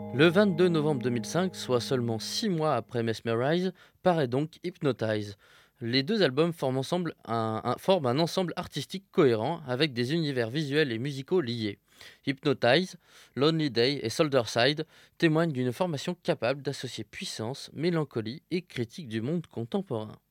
Le 22 novembre 2005, soit seulement 6 mois après Mesmerize, paraît donc Hypnotize. Les deux albums forment un ensemble artistique cohérent avec des univers visuels et musicaux liés. Hypnotize, Lonely Day et Soldier Side témoignent d'une formation capable d'associer puissance, mélancolie et critique du monde contemporain.